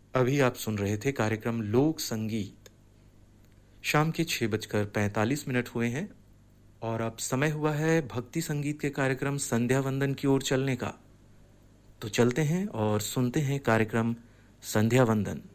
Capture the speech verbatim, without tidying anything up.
अभी आप सुन रहे थे कार्यक्रम लोक संगीत। शाम के छह बजकर पैंतालीस मिनट हुए हैं और अब समय हुआ है भक्ति संगीत के कार्यक्रम संध्या वंदन की ओर चलने का। तो चलते हैं और सुनते हैं कार्यक्रम संध्या वंदन।